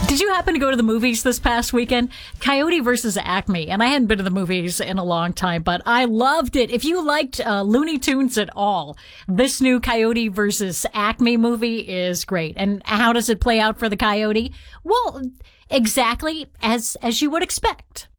Did you happen to go to the movies this past weekend? Coyote versus Acme. And I hadn't been to the movies in a long time, but I loved it. If you liked Looney Tunes at all, this new Coyote versus Acme movie is great. And how does it play out for the Coyote? Well, exactly as you would expect.